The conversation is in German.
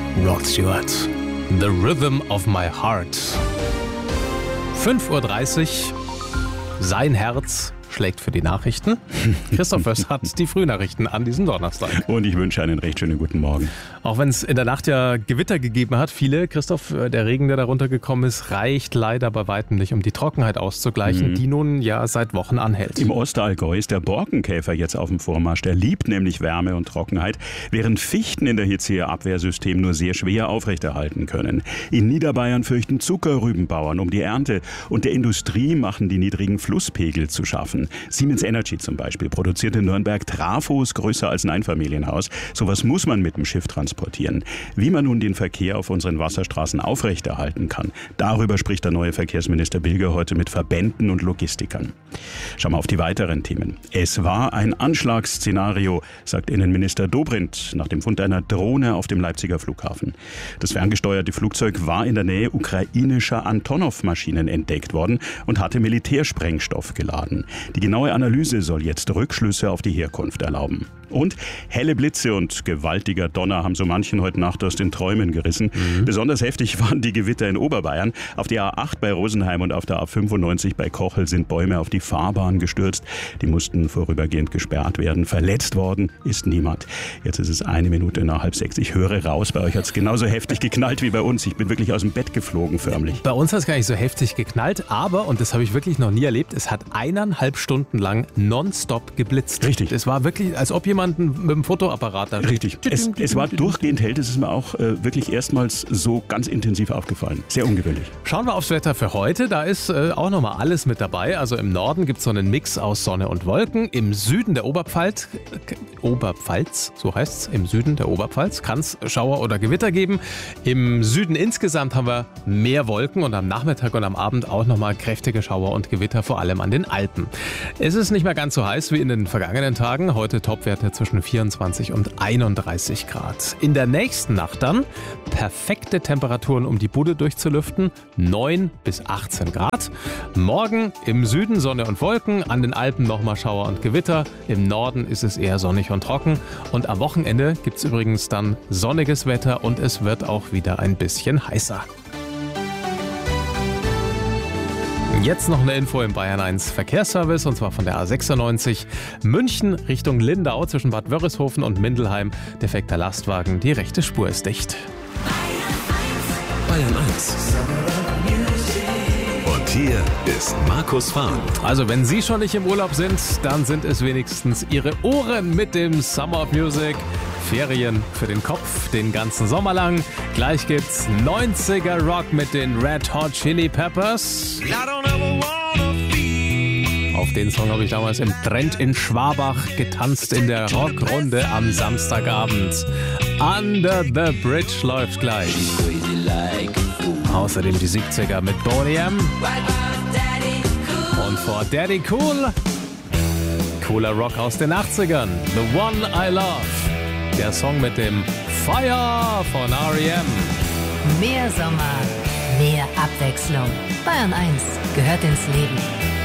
Rod Stewart. The Rhythm of My Heart. 5:30 Uhr. Sein Herz schlägt für die Nachrichten. Christoph Föss hat die Frühnachrichten an diesem Donnerstag. Und ich wünsche einen recht schönen guten Morgen. Auch wenn es in der Nacht ja Gewitter gegeben hat, viele, Christoph, der Regen, der darunter gekommen ist, reicht leider bei weitem nicht, um die Trockenheit auszugleichen, die nun ja seit Wochen anhält. Im Ostallgäu ist der Borkenkäfer jetzt auf dem Vormarsch. Der liebt nämlich Wärme und Trockenheit, während Fichten in der Hitze ihr Abwehrsystem nur sehr schwer aufrechterhalten können. In Niederbayern fürchten Zuckerrübenbauern um die Ernte und der Industrie machen die niedrigen Flusspegel zu schaffen. Siemens Energy zum Beispiel produziert in Nürnberg Trafos größer als ein Einfamilienhaus. Sowas muss man mit dem Schiff transportieren. Wie man nun den Verkehr auf unseren Wasserstraßen aufrechterhalten kann, darüber spricht der neue Verkehrsminister Bilger heute mit Verbänden und Logistikern. Schauen wir auf die weiteren Themen. Es war ein Anschlagsszenario, sagt Innenminister Dobrindt nach dem Fund einer Drohne auf dem Leipziger Flughafen. Das ferngesteuerte Flugzeug war in der Nähe ukrainischer Antonov-Maschinen entdeckt worden und hatte Militärsprengstoff geladen. Die genaue Analyse soll jetzt Rückschlüsse auf die Herkunft erlauben. Und helle Blitze und gewaltiger Donner haben so manchen heute Nacht aus den Träumen gerissen. Besonders heftig waren die Gewitter in Oberbayern. Auf der A8 bei Rosenheim und auf der A95 bei Kochel sind Bäume auf die Fahrbahn gestürzt. Die mussten vorübergehend gesperrt werden. Verletzt worden ist niemand. Jetzt ist es 5:01. Ich höre raus, bei euch hat es genauso heftig geknallt wie bei uns. Ich bin wirklich aus dem Bett geflogen förmlich. Bei uns hat es gar nicht so heftig geknallt, aber, und das habe ich wirklich noch nie erlebt, es hat 1,5 Stunden lang nonstop geblitzt. Richtig. Es war wirklich, als ob jemand mit dem Fotoapparat da steht. Richtig. Es war durchgehend hell. Das ist mir auch wirklich erstmals so ganz intensiv aufgefallen. Sehr ungewöhnlich. Schauen wir aufs Wetter für heute. Da ist auch nochmal alles mit dabei. Also im Norden gibt es so einen Mix aus Sonne und Wolken. Im Süden der Oberpfalz, so heißt es, im Süden der Oberpfalz kann es Schauer oder Gewitter geben. Im Süden insgesamt haben wir mehr Wolken und am Nachmittag und am Abend auch nochmal kräftige Schauer und Gewitter, vor allem an den Alpen. Es ist nicht mehr ganz so heiß wie in den vergangenen Tagen. Heute Topwerte zwischen 24 und 31 Grad. In der nächsten Nacht dann perfekte Temperaturen, um die Bude durchzulüften, 9 bis 18 Grad. Morgen im Süden Sonne und Wolken, an den Alpen nochmal Schauer und Gewitter. Im Norden ist es eher sonnig und trocken. Und am Wochenende gibt es übrigens dann sonniges Wetter und es wird auch wieder ein bisschen heißer. Jetzt noch eine Info im Bayern 1 Verkehrsservice, und zwar von der A96 München Richtung Lindau zwischen Bad Wörishofen und Mindelheim. Defekter Lastwagen, die rechte Spur ist dicht. Bayern 1. Und hier ist Markus Fahren. Also wenn Sie schon nicht im Urlaub sind, dann sind es wenigstens Ihre Ohren mit dem Summer of Music. Ferien für den Kopf den ganzen Sommer lang. Gleich gibt's 90er Rock mit den Red Hot Chili Peppers. Auf den Song habe ich damals im Trend in Schwabach getanzt in der Rockrunde am Samstagabend. Under the Bridge läuft gleich. Außerdem die 70er mit Boney M. Und vor Daddy Cool, cooler Rock aus den 80ern. The One I Love. Der Song mit dem Fire von R.E.M. Mehr Sommer, mehr Abwechslung. Bayern 1 gehört ins Leben.